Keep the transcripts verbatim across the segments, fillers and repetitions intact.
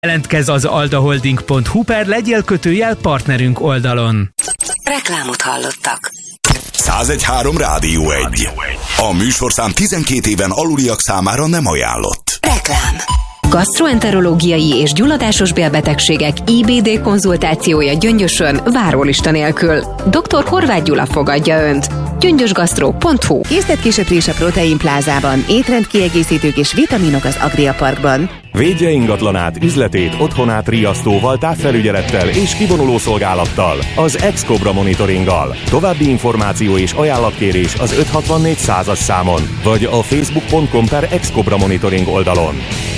Jelentkezz az aldaholding pont hu per legyél kötőjel partnerünk oldalon. Reklámot hallottak. száz egy három Rádió egy. A műsorszám tizenkét éven aluliak számára nem ajánlott. Reklám. Gasztroenterológiai és gyulladásos bélbetegségek I B D konzultációja Gyöngyösön várólista nélkül. doktor Horváth Gyula fogadja Önt. gyöngyösgasztró pont hu. Készletkísérés a Protein Plázában, étrendkiegészítők és vitaminok az Agria Parkban. Védje ingatlanát, üzletét, otthonát riasztóval, távfelügyelettel és kivonuló szolgálattal, az Ex-Cobra monitoringgal. További információ és ajánlatkérés az öt hatvannégy százas számon, vagy a facebook pont com per Ex-Cobra monitoring oldalon.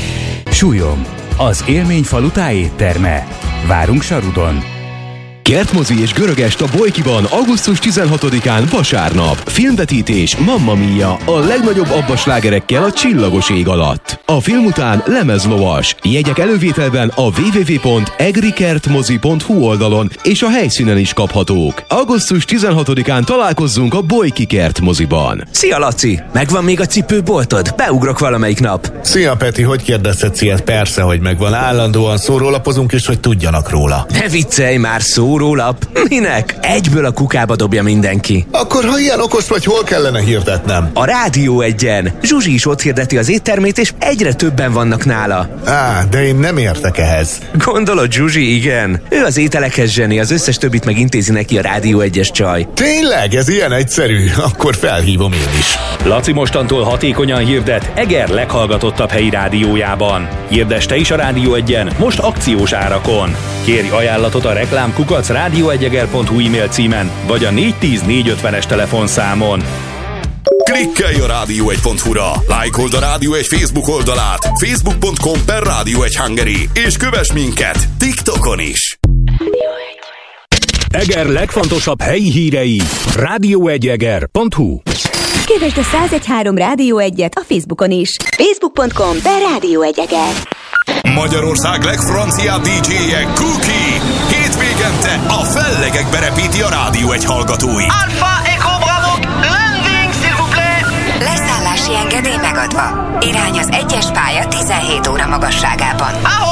Súlyom, az élményfalu tájétterme. Várunk Sarudon. Kertmozi és Görögest a Bolykiban augusztus tizenhatodikán vasárnap. Filmvetítés Mamma Mia, a legnagyobb abbaslágerekkel a csillagos ég alatt. A film után lemezlovas. Jegyek elővételben a double-u double-u double-u pont egrikertmozi pont hu oldalon és a helyszínen is kaphatók. augusztus tizenhatodikán találkozzunk a Bolyki Kertmoziban. Szia Laci! Megvan még a cipőboltod? Beugrok valamelyik nap. Szia Peti, hogy kérdezhetsz ilyet? Persze, hogy megvan. Állandóan szórólapozunk is, hogy tudjanak róla. Ne viccelj már, szórólap! Minek? Egyből a kukába dobja mindenki. Akkor, ha ilyen okos vagy, hol kellene hirdetnem? A Rádió egyen. Zsuzsi is ott hirdeti az éttermét, és egyre többen vannak nála. Á, de én nem értek ehhez. Gondolod, Zsuzsi, igen. Ő az ételekhez zseni, az összes többit megintézi neki a Rádió egyes csaj. Tényleg? Ez ilyen egyszerű? Akkor felhívom én is. Laci mostantól hatékonyan hirdet Eger leghallgatottabb helyi rádiójában. Hirdess te is a Rádió egyen, most akciós árakon. Kérj ajánlatot a reklámkukac rádió egy eger pont hu e-mail címen, vagy a négy tíz négy ötvenes telefonszámon. Klikkelj a rádió egy pont hu-ra, lájkold a Rádió egy Facebook oldalát, facebook pont com per Rádió egy Hungary, és kövess minket TikTokon is. Eger legfontosabb helyi hírei, rádió egy eger pont hu. Kövesd a száz egy három Rádió egyet a Facebookon is. facebook pont com per Rádió egy Eger. Magyarország legfranciább dé dzséje Cookie hétvégente a fellegekbe repíti a Rádió egy hallgatói. Alpha Echo Bravo, landing s'il vous plaît! Leszállási engedély megadva. Irány az egyes pálya tizenhét óra magasságában.